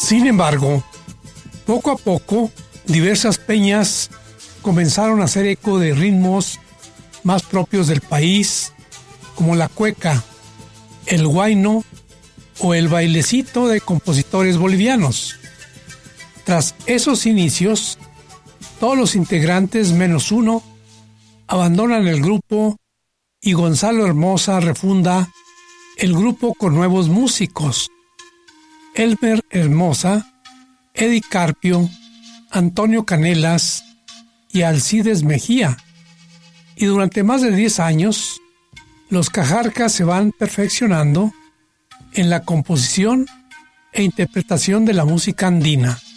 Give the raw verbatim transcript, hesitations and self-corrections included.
Sin embargo, poco a poco, diversas peñas comenzaron a hacer eco de ritmos más propios del país, como la cueca, el huayno o el bailecito de compositores bolivianos. Tras esos inicios, todos los integrantes menos uno abandonan el grupo y Gonzalo Hermosa refunda el grupo con nuevos músicos: Elmer Hermosa, Eddie Carpio, Antonio Canelas y Alcides Mejía. Y durante más de diez años, los Cajarcas se van perfeccionando en la composición e interpretación de la música andina.